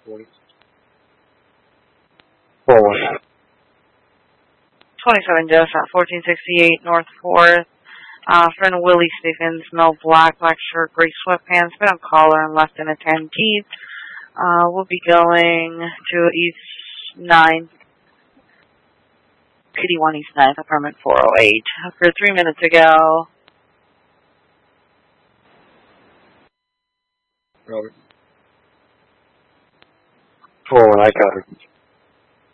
40. 419. 27 Jeff at 1468 North 4th. Friend Willie Stephens, no black shirt, gray sweatpants, been on collar and left in a tan teeth. We'll be going to East 9. Kitty 1 East 9, apartment 408. For 3 minutes ago. Robert. 419 covered.